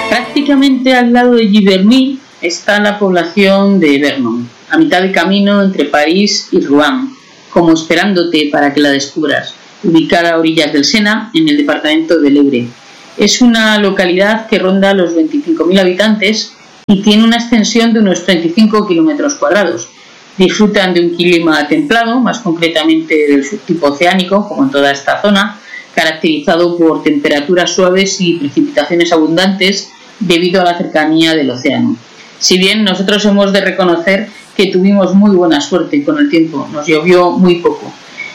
Prácticamente al lado de Giverny está la población de Vernon, a mitad de camino entre París y Rouen, como esperándote para que la descubras, ubicada a orillas del Sena, en el departamento del Eure. Es una localidad que ronda los 25.000 habitantes y tiene una extensión de unos 35 kilómetros cuadrados. Disfrutan de un clima templado, más concretamente del subtipo oceánico, como en toda esta zona, caracterizado por temperaturas suaves y precipitaciones abundantes debido a la cercanía del océano. Si bien nosotros hemos de reconocer que tuvimos muy buena suerte con el tiempo, nos llovió muy poco.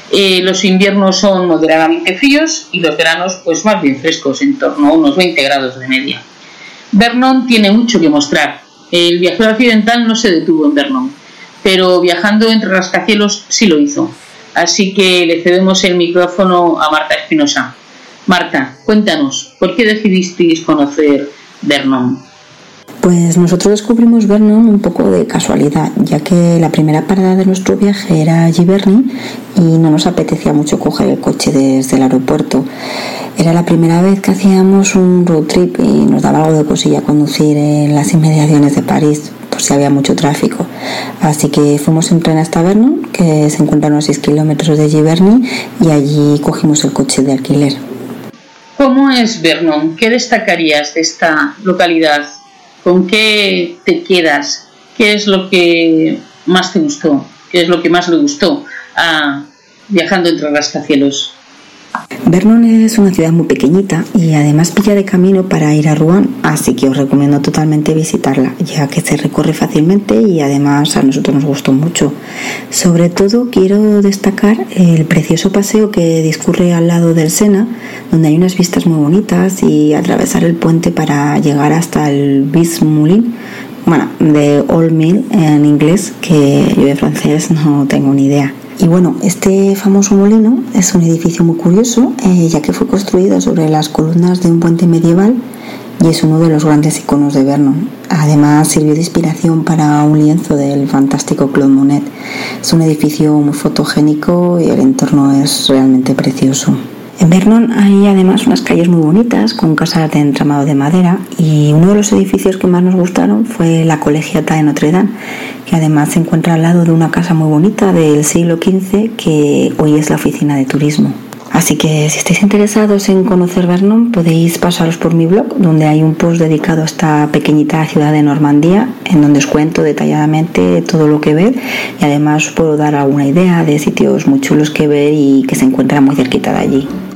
Los inviernos son moderadamente fríos y los veranos pues más bien frescos, en torno a unos 20 grados de media. Vernon tiene mucho que mostrar. El viajero occidental no se detuvo en Vernon, pero viajando entre rascacielos sí lo hizo. Así que le cedemos el micrófono a Marta Espinosa. Marta, cuéntanos, ¿por qué decidisteis conocer Vernon? Pues nosotros descubrimos Vernon un poco de casualidad, ya que la primera parada de nuestro viaje era Giverny y no nos apetecía mucho coger el coche desde el aeropuerto. Era la primera vez que hacíamos un road trip y nos daba algo de cosilla conducir en las inmediaciones de París, por si había mucho tráfico. Así que fuimos en tren hasta Vernon, que se encuentra a unos 6 kilómetros de Giverny, y allí cogimos el coche de alquiler. ¿Cómo es Vernon? ¿Qué destacarías de esta localidad? ¿Con qué te quedas? ¿Qué es lo que más te gustó? ¿Qué es lo que más le gustó a viajando entre rascacielos? Vernon es una ciudad muy pequeñita y además pilla de camino para ir a Rouen, así que os recomiendo totalmente visitarla, ya que se recorre fácilmente y además a nosotros nos gustó mucho. Sobre todo quiero destacar el precioso paseo que discurre al lado del Sena, donde hay unas vistas muy bonitas, y atravesar el puente para llegar hasta el Bis Moulin, de Old Mill en inglés, que yo de francés no tengo ni idea. Y bueno, este famoso molino es un edificio muy curioso, ya que fue construido sobre las columnas de un puente medieval y es uno de los grandes iconos de Vernon. Además sirvió de inspiración para un lienzo del fantástico Claude Monet. Es un edificio muy fotogénico y el entorno es realmente precioso. En Vernon hay además unas calles muy bonitas con casas de entramado de madera, y uno de los edificios que más nos gustaron fue la Colegiata de Notre Dame, que además se encuentra al lado de una casa muy bonita del siglo XV que hoy es la oficina de turismo. Así que si estáis interesados en conocer Vernon, podéis pasaros por mi blog, donde hay un post dedicado a esta pequeñita ciudad de Normandía, en donde os cuento detalladamente todo lo que ver, y además os puedo dar alguna idea de sitios muy chulos que ver y que se encuentran muy cerquita de allí.